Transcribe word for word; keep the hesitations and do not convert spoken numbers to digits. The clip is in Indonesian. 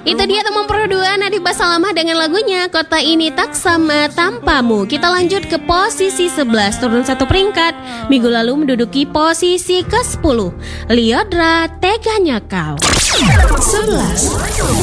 Itu dia teman Pro dua Nadif Basalamah dengan lagunya Kota Ini Tak Sama Tanpamu. Kita lanjut ke posisi sebelas, turun satu peringkat. Minggu lalu menduduki posisi ke sepuluh. Lyodra Teganya Kau. sebelas.